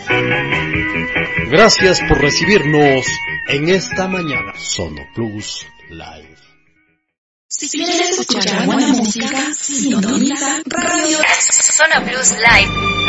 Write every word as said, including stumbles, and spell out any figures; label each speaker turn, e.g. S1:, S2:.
S1: Gracias por recibirnos en esta mañana. Sono Plus Live.
S2: Si quieres escuchar buena música, sintoniza Radio
S3: Sono Plus Live.